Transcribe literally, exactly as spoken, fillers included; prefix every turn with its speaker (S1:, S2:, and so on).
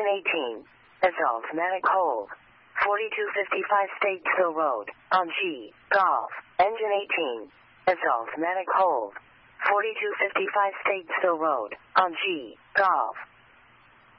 S1: eighteen. Assault Medic Hold. forty-two fifty-five Statesville Road, on G, Golf. Engine eighteen. Assault Medic Hold. forty-two fifty-five Statesville Road, on G, Golf.